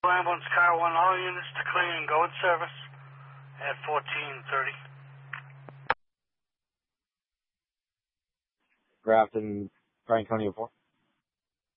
Ambulance car 1, all units to clean and go in service at 14:30. Grafton, Franconia 4.